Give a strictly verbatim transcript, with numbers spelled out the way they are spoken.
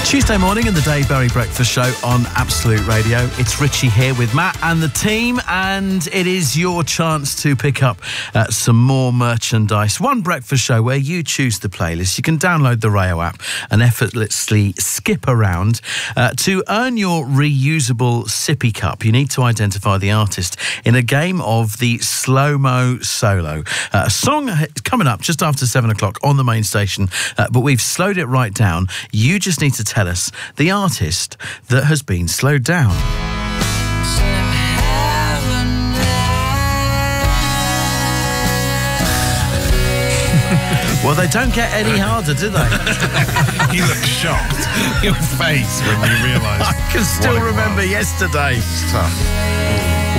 Tuesday morning in the Dave Berry Breakfast Show on Absolute Radio. It's Richie here with Matt and the team, and it is your chance to pick up uh, some more merchandise. One breakfast show where you choose the playlist. You can download the Rayo app and effortlessly skip around. Uh, to earn your reusable sippy cup, you need to identify the artist in a game of the Slow-Mo Solo. Uh, a song coming up just after seven o'clock on the main station, uh, but we've slowed it right down. You just need to tell us the artist that has been slowed down. Well, they don't get any harder, do they? You look shocked. Your face when you realise. I can still remember was. yesterday. It's tough.